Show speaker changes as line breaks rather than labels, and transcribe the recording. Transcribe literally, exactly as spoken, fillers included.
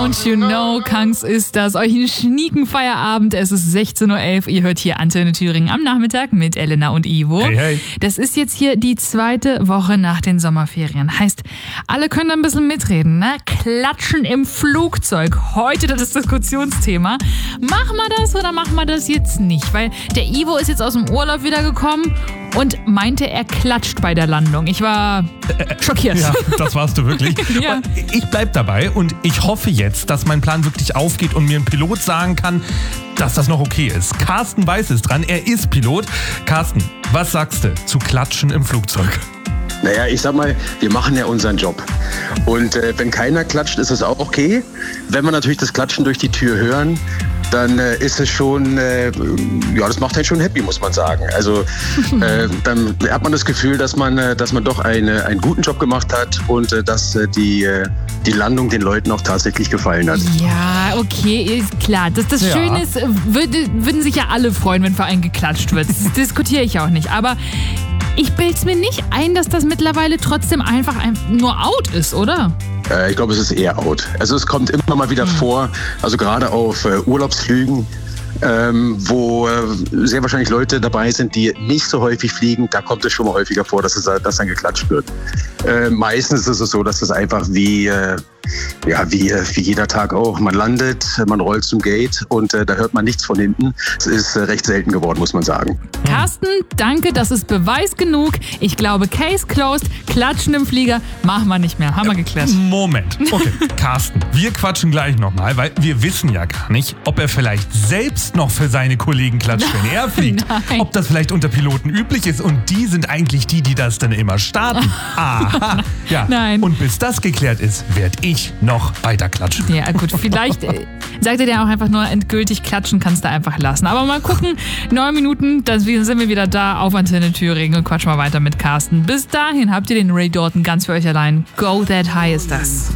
Don't you know, Kangs ist das. Euch einen schnieken Feierabend. Es ist sechzehn Uhr elf. Ihr hört hier Antenne Thüringen am Nachmittag mit Elena und Ivo.
Hey, hey.
Das ist jetzt hier die zweite Woche nach den Sommerferien. Heißt, alle können ein bisschen mitreden, ne? Klatschen im Flugzeug. Heute das Diskussionsthema. Machen wir das oder machen wir das jetzt nicht? Weil der Ivo ist jetzt aus dem Urlaub wiedergekommen und meinte, er klatscht bei der Landung. Ich war schockiert.
Ja, das warst du wirklich.
Ja.
Ich bleib dabei und ich hoffe jetzt, dass mein Plan wirklich aufgeht und mir ein Pilot sagen kann, dass das noch okay ist. Carsten Weiß ist dran, er ist Pilot. Carsten, was sagst du zu Klatschen im Flugzeug?
Naja, ich sag mal, wir machen ja unseren Job. Und äh, wenn keiner klatscht, ist es auch okay. Wenn wir natürlich das Klatschen durch die Tür hören, dann äh, ist es schon, äh, ja, das macht halt schon happy, muss man sagen. Also äh, dann hat man das Gefühl, dass man, äh, dass man doch eine, einen guten Job gemacht hat und äh, dass äh, die, äh, die Landung den Leuten auch tatsächlich gefallen hat.
Ja, okay, ist klar. Das, das
Ja.
Schöne ist, würde, würden sich ja alle freuen, wenn für einen geklatscht wird. Das diskutiere ich auch nicht. Aber ich bild's mir nicht ein, dass das mittlerweile trotzdem einfach ein, nur out ist, oder?
Äh, ich glaube, es ist eher out. Also es kommt immer mal wieder vor, also gerade auf äh, Urlaubsflügen, ähm, wo äh, sehr wahrscheinlich Leute dabei sind, die nicht so häufig fliegen, da kommt es schon mal häufiger vor, dass, es, dass dann geklatscht wird. Äh, meistens ist es so, dass es einfach wie, äh, ja, wie, äh, wie jeder Tag auch, man landet, man rollt zum Gate und äh, da hört man nichts von hinten. Es ist äh, recht selten geworden, muss man sagen.
Carsten, danke, das ist Beweis genug. Ich glaube, Case closed, Klatschen im Flieger, machen wir nicht mehr. Haben wir geklärt.
Moment. Okay, Carsten, wir quatschen gleich nochmal, weil wir wissen ja gar nicht, ob er vielleicht selbst noch für seine Kollegen klatscht, wenn er fliegt.
Nein.
Ob das vielleicht unter Piloten üblich ist und die sind eigentlich die, die das dann immer starten. Aha. Ja.
Nein.
Und bis das geklärt ist, werde ich noch weiter klatschen.
Ja, gut, vielleicht äh, sagt er dir auch einfach nur endgültig, klatschen kannst du einfach lassen. Aber mal gucken, neun Minuten, dann sind wir wieder da auf Antenne Thüringen und quatschen mal weiter mit Carsten. Bis dahin habt ihr den Ray Dalton ganz für euch allein. Go That High ist das.